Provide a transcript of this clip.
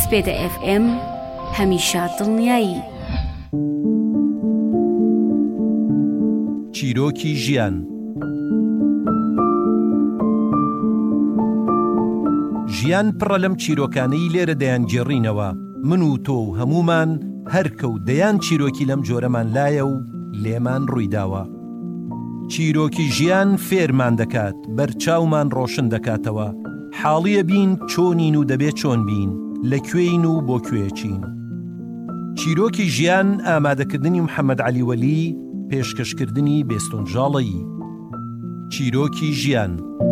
Spêda FM هەمیشە دڵنیایی. چیرۆکی ژیان. ژیان پڕە لەم چیرۆکانەی لێرە دەیانگێڕینەوە. من و تۆ و هەمومان هەرکەوت دەیان چیرۆکی لەم جۆرەمان لایە و لێمان ڕوویداوە. چیرۆکی ژیان فێرمان دەکات، بەرچاومان ڕۆشن دەکاتەوە. حاڵیە بین چۆنین و دەبێت چۆن بین، لەکوێین و بۆ کوێچین. چیرۆکی ژیان ئامادەکردنی محەممەد عەلی وەلی، پێشکەشکردنی بێستۆنجاڵەیی. چیرۆکی ژیان.